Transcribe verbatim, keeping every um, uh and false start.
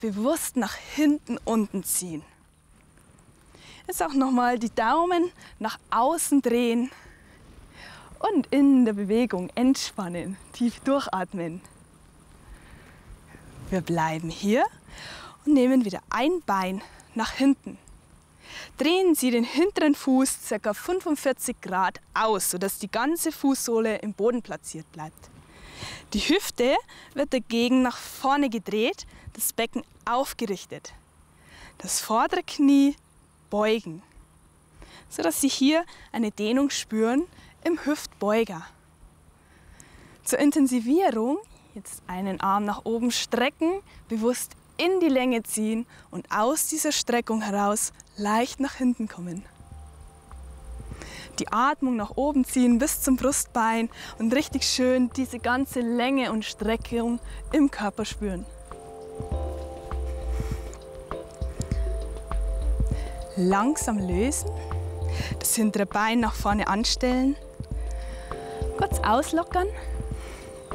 bewusst nach hinten unten ziehen. Jetzt auch nochmal die Daumen nach außen drehen und in der Bewegung entspannen, tief durchatmen. Wir bleiben hier und nehmen wieder ein Bein nach hinten. Drehen Sie den hinteren Fuß ca. fünfundvierzig Grad aus, sodass die ganze Fußsohle im Boden platziert bleibt. Die Hüfte wird dagegen nach vorne gedreht, das Becken aufgerichtet. Das vordere Knie beugen, sodass Sie hier eine Dehnung spüren im Hüftbeuger. Zur Intensivierung jetzt einen Arm nach oben strecken, bewusst in die Länge ziehen und aus dieser Streckung heraus leicht nach hinten kommen. Die Atmung nach oben ziehen bis zum Brustbein und richtig schön diese ganze Länge und Streckung im Körper spüren. Langsam lösen, das hintere Bein nach vorne anstellen, kurz auslockern